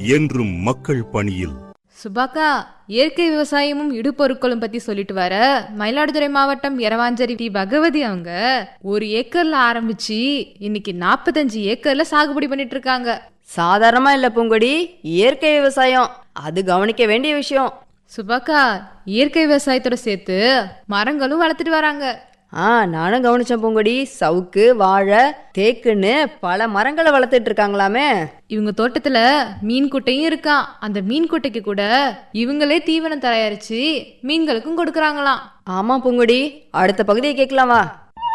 என்றும் மக்கள் பணியில். சுபாக்கா, இயற்கை விவசாயமும் இடுபொருட்களும் பத்தி சொல்லிட்டு வர மயிலாடுதுறை மாவட்டம் எரவாஞ்சேரி டி பகவதி அவங்க 1 ஏக்கர்ல ஆரம்பிச்சு இன்னைக்கு 45 ஏக்கர்ல சாகுபடி பண்ணிட்டு இருக்காங்க. சாதாரணமா இல்ல பூங்கொடி, இயற்கை விவசாயம் அது கவனிக்க வேண்டிய விஷயம். சுபாக்கா, இயற்கை விவசாயத்தோட சேர்த்து மரங்களும் வளர்த்துட்டு வராங்க. நானும் கவனிச்சேன் பூங்கொடி. சவுக்கு, வாழை, தேக்குன்னு பல மரங்களை வளர்த்துட்டு இருக்காங்களாமே. இவங்க தோட்டத்துல மீன் குட்டையும் இருக்கான். அந்த மீன் குட்டைக்கு கூட இவங்களே தீவனம் தயாரிச்சு மீன்களுக்கும் கொடுக்கறாங்களாம். ஆமா பூங்கொடி, அடுத்த பகுதியை கேட்கலாம் வா.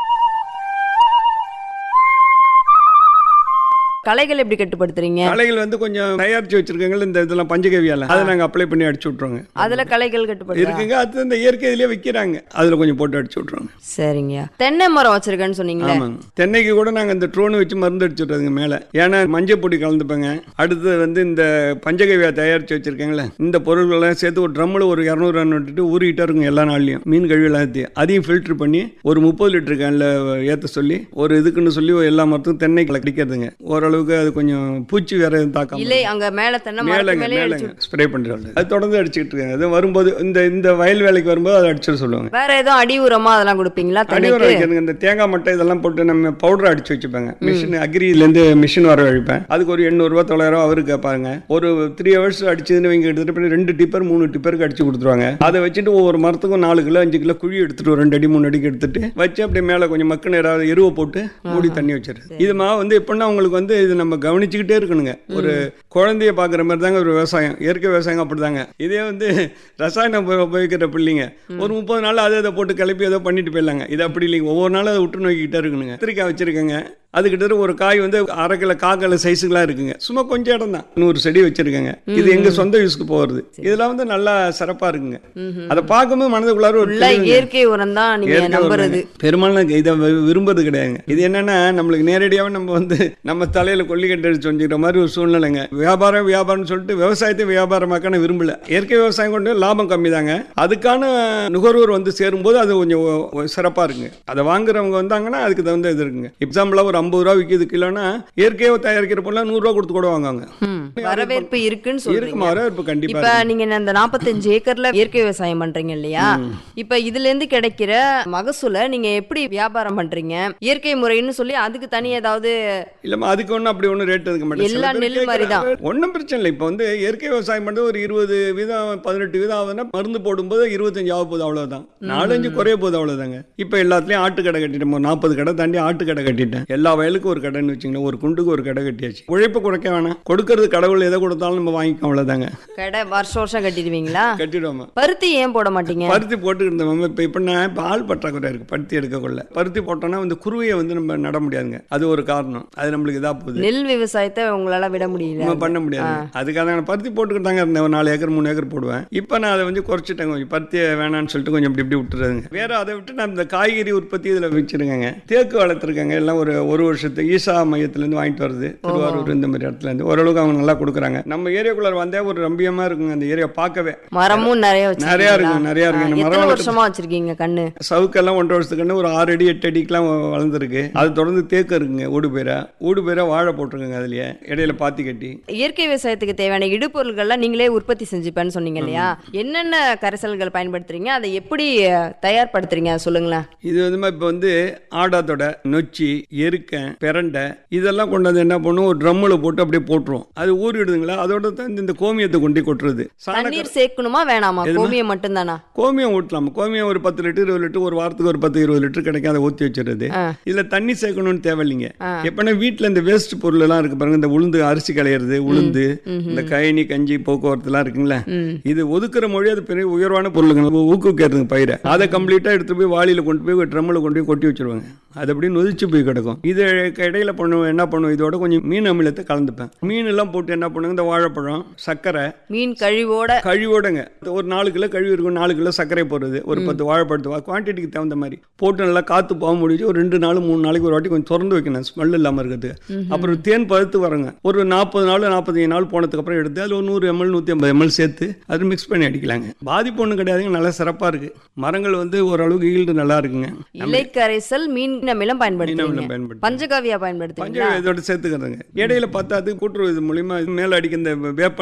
களைகள் எப்படி கட்டுப்படுத்துறீங்க? களைகள் வந்து கொஞ்சம் தயாரிச்சு வச்சிருக்காங்க. இந்த இதெல்லாம் பஞ்சகவியால அதை நாங்க அப்ளை பண்ணி அடிச்சு விட்டுருவோங்க. அதுல களைகள் கட்டுப்படுத்து இருக்குங்க. அது இந்த இயற்கை இதுலயே விற்கிறாங்க. அதுல கொஞ்சம் போட்டு அடிச்சு விட்டுருவாங்க. சரிங்க. தென்னை மரம் வச்சிருக்கேன்னு சொன்னீங்களே. ஆமாங்க. தென்னைக்கு கூட நாங்க இந்த ட்ரோன் வச்சு மருந்து அடிச்சு விட்டுறதுங்க மேல. ஏன்னா மஞ்சள் பொடி கலந்துப்பாங்க. அடுத்து வந்து இந்த பஞ்சகவியா தயாரிச்சு வச்சிருக்காங்களே, இந்த பொருள்கள் எல்லாம் சேர்த்து ஒரு ட்ரம்ல ஒரு 200 விட்டுட்டு ஊறிட்டா இருக்குங்க எல்லா நாள்லயும். மீன் கழிவுலாம் ஏற்றி அதையும் ஃபில்டர் பண்ணி ஒரு 30 லிட்டர் கேன்ல ஏற்ற சொல்லி ஒரு இதுக்குன்னு சொல்லி எல்லா மரத்துக்கும் தென்னை கிடைக்கிறதுங்க. ஓரளவுக்கு அது கொஞ்சம் பூச்சி வேற தாக்கம் இல்லை, அங்க மேல தென்னை மேலங்க ஸ்ப்ரே பண்றாங்க. அது தொடர்ந்து அடிச்சுட்டு இருக்காங்க. அது வரும்போது இந்த வயல் வேலைக்கு வரும்போது அதை அடிச்சு சொல்லுவாங்க. வேற ஏதோ அடி உரமா அதெல்லாம் கொடுப்பீங்களா? அடி உரம் வைக்கிறதுங்க. இந்த தேங்காய் மட்டை இதெல்லாம் போட்டு நம்ம பவுடர் அடிச்சு வச்சுப்பாங்க. மிஷின் அக்ரில இருந்து மிஷின் வர வைப்பேன். அதுக்கு ஒரு 800 ரூபாய் 900 ரூபாய் அவருக்கு கேட்பாங்க. ஒரு 3 hours அடிச்சதுன்னு வைங்க, எடுத்துட்டு 2 டிப்பர் 3 டிப்பருக்கு அடிச்சு கொடுத்துருவாங்க. அதை வச்சுட்டு ஒவ்வொரு மரத்துக்கும் 4 கிலோ 5 கிலோ குழி எடுத்துட்டு 2 அடி 3 அடிக்கு எடுத்துட்டு வச்சு அப்படியே மேல கொஞ்சம் மக்குன்னு ஏதாவது எருவை போட்டு மூடி தண்ணி வச்சிருக்கு. இது வந்து எப்படின்னா உங்களுக்கு வந்து இது நம்ம கவனிச்சுக்கிட்டே இருக்கணுங்க. ஒரு குழந்தைய பாக்குற மாதிரி தாங்க ஒரு விவசாயம். இயற்கை விவசாயம் அப்படிதாங்க. இதே வந்து ரசாயனம் உபயோகிக்கிற பிள்ளைங்க ஒரு 30 நாள் அதை போட்டு கிளப்பி ஏதோ பண்ணிட்டு போயிடலாங்க. இது அப்படி இல்லைங்க. ஒவ்வொரு நாளும் அதை விட்டு நோக்கிக்கிட்டே இருக்கணுங்க. கத்திரிக்காய் வச்சிருக்கேங்க. அது கிட்ட ஒரு காய் வந்து 1/2 கிலோ 1/4 கிலோ சைஸுலாம் இருக்குங்க. சும்மா கொஞ்சம் இடம் தான். 100 செடி வச்சிருக்கேங்க. இது எங்க சொந்த யூஸ்க்கு போகிறது. இதெல்லாம் வந்து நல்லா சிறப்பா இருக்குங்க. அதை பார்க்கும்போது மனதுக்குள்ளார ஒரு இயற்கை உரம் தான் நீங்க நம்புறது. பெரும்பாலும் இதை விரும்புறது கிடையாதுங்க. இது என்னன்னா நம்மளுக்கு நேரடியாவே நம்ம வந்து நம்ம தலையில கொல்லிக்கட்டு அடிச்சு வச்சுக்கிற மாதிரி ஒரு சூழ்நிலைங்க. வியாபாரம்னு சொல்லிட்டு விவசாயத்தை வியாபாரமாக்க விரும்பல. இயற்கை விவசாயம் கொண்டு லாபம் கம்மி தாங்க. அதுக்கான நுகர்வோர் வந்து சேரும்போது அது கொஞ்சம் சிறப்பா இருக்குங்க. அதை வாங்குறவங்க வந்தாங்கன்னா அதுக்கு தகுந்த இது இருக்குங்க. எக்ஸாம்பிளா ஒரு 50 ரூபா விற்கிது கிலோனா இயற்கையாக தயாரிக்கிற பொருள் 100 ரூபா கொடுத்து கூட வாங்குவாங்க. வரவேற்பு இருக்குன்னு சொல்றீங்க. வரவேற்பு கண்டிப்பா. இப்ப நீங்க இந்த 45 ஏக்கர்ல இயற்கை விவசாயம் பண்றீங்க இல்லையா? இப்ப இதுல இருந்து கிடைக்கிற மகசூலை நீங்க எப்படி வியாபாரம் பண்றீங்க? இயற்கை முறைன்னு சொல்லி அதுக்கு தனி ஏதாவது இல்லமா? அதுக்கு ஒன்றும் அப்படி ஒன்றும் ரேட் எடுக்க மாட்டேன். எல்லா நெல் மாதிரி தான். ஒன்றும் பிரச்சனை இல்லை. இப்போ வந்து இயற்கை விவசாயம் பண்ணுறது ஒரு 20 வீதம் 18 வீதம் ஆகுதுன்னா மருந்து போடும்போது 25 ஆக போகுது. அவ்வளவுதான். 4-5 குறைய போகுது. அவ்வளவுதாங்க. இப்போ எல்லாத்துலயும் ஆட்டு கடை கட்டிட்டேன். 40 கடை தாண்டி ஆட்டு கடை கட்டிட்டேன். எல்லா வயலுக்கும் ஒரு கடைன்னு வச்சுங்களேன். ஒரு குண்டுக்கு ஒரு கடை கட்டியாச்சு. உழைப்பு குறைக்க வேணாம். கொடுக்கறது கடவுள் எதை கொடுத்தாலும் நம்ம வாங்கிக்கோ. அவ்வளவுதாங்க. கடை வருஷம் கட்டிடுவீங்களா? கட்டிடுவோம். பருத்தி ஏன் போட மாட்டீங்க? பருத்தி போட்டு இருந்தோம். இப்போ ஆள் பற்றாக்குறை இருக்கு. பருத்தி எடுக்கக்குள்ள பருத்தி போட்டோம்னா வந்து குருவியை வந்து நம்ம நட முடியாதுங்க. அது ஒரு காரணம். அது நம்மளுக்கு இதா போகுது. நெல் விவசாயத்தை உங்களால விட முடியல, பண்ண முடியாது. அதுக்காக நான் பருத்தி போட்டுக்கிட்டாங்க இருந்தேன். ஒரு 4 ஏக்கர் 3 ஏக்கர் போடுவேன். இப்போ நான் அதை வந்து குறைச்சிட்டேங்க. கொஞ்சம் பருத்தியை வேணான்னு சொல்லிட்டு கொஞ்சம் இப்படி விட்டுறதுங்க. வேற அதை விட்டு நான் இந்த காய்கறி உற்பத்தி இதில் வச்சிருக்கேங்க. தேக்கு வளர்த்துருக்காங்க. எல்லாம் ஒரு வருஷத்துக்கு ஈசா மையத்திலேருந்து வாங்கிட்டு வருது. திருவாரூர் இந்த மாதிரி இடத்துல இருந்து ஓரளவுக்கு அவங்க நல்லா கொடுக்குறாங்க. நம்ம ஏரியாக்குள்ள வந்தே ஒரு ரம்பியமா இருக்குங்க. அந்த ஏரியா பார்க்கவே மரமும் நிறைய இருக்கு. மரம் வருஷமா வச்சிருக்கீங்க. கண்ணு சவுக்கெல்லாம் 1.5 வருஷத்துக்கு கண்ணு ஒரு 6 அடி 8 அடிக்கெல்லாம் வளர்ந்துருக்கு. அது தொடர்ந்து தேக்கு இருக்குங்க. ஊடு பேரா வாழை போட்டிருக்காங்க. அதுலயே இடையில பாத்தி கட்டி. இயற்கை விவசாயத்துக்கு தேவையான இடுபொருள்கள்லாம் நீங்களே உற்பத்தி செஞ்சுப்பேன்னு சொன்னீங்க இல்லையா? என்னென்ன கரைசல்கள் பயன்படுத்துறீங்க? அதை எப்படி தயார்படுத்துறீங்க சொல்லுங்களேன். இது வந்து இப்போ வந்து ஆடாத்தோட நொச்சி எருக்கன் பிரண்டை இதெல்லாம் கொண்டாந்து என்ன பண்ணும், ஒரு ட்ரம்மில் போட்டு அப்படியே போட்டுரும். அது ஊறிடுதுங்களா? அதோட தான் இந்த கோமியத்தை கொண்டு கொட்டுறது. தண்ணீர் சேர்க்கணுமா வேணாமா? கோமியம் மட்டும் தானா? கோமியம் ஊட்டலாம். கோமியம் ஒரு 10 லிட்டர் 20 லிட்டர் ஒரு வாரத்துக்கு ஒரு 10-20 லிட்டர் கிடைக்கும். அதை ஊற்றி வச்சிருது. இதுல தண்ணி சேர்க்கணும்னு தேவையில்லைங்க. எப்பன்னா வீட்டுல இந்த வேஸ்ட் பொருள் எல்லாம் இருக்கு பாருங்க. இந்த உளுந்து அரிசி களையிறது, உளுந்து இந்த கயனி கஞ்சி போக்குவரத்து எல்லாம் இருக்குங்களா, இது ஒதுக்குற மொழி. அது பெரிய உயர்வான பொருளுங்க. ஊக்குவிக்கிறதுங்க பயிரை. அதை கம்ப்ளீட்டா எடுத்து போய் வாளியில கொண்டு போய் ட்ரம்மில் கொண்டு போய் கொட்டி வச்சிருவாங்க. அது அப்படியே நொதிச்சு போய் கிடக்கும். இது இடையில பண்ணுவேன் என்ன பண்ணுவோம், இதோட கொஞ்சம் மீன் அமிலத்தை கலந்துப்பேன். மீன் எல்லாம் போட்டு என்ன பண்ணுங்க, இந்த வாழைப்பழம் சர்க்கரை மீன் கழிவோடங்க ஒரு 4 கிலோ கழிவு இருக்கும். 4 கிலோ சர்க்கரை போடுறது. ஒரு 10 வாழைப்பழத்து குவான்டிட்டிக்கு தகுந்த மாதிரி போட்டு நல்லா காத்து போக முடிச்சு ஒரு 2 நாள் 3 நாளைக்கு ஒரு வாட்டி கொஞ்சம் திறந்து வைக்கணும், ஸ்மெல் இல்லாம இருக்கிறதுக்கு. அப்புறம் தேன் பழுத்து வரங்க. ஒரு 40 நாள் 45 நாள் போனதுக்கு அப்புறம் எடுத்து அது ஒரு 100 ml 150 ml சேர்த்து அது மிக்ஸ் பண்ணி அடிக்கலாங்க. பாதிப்பு ஒன்றும் கிடையாதுங்க. நல்லா சிறப்பா இருக்கு. மரங்கள் வந்து ஓரளவுக்கு ஈல்டு நல்லா இருக்குங்க. இலைக்கரைசல் மீன் அமிலம் பயன்படுத்தி பஞ்சகாவியா பயன்படுத்தி இதோட சேர்த்துக்கிறதுங்க. இடையில பார்த்தாது கூட்டுறவு மூலியமா மேல அடிக்க இந்த வேப்ப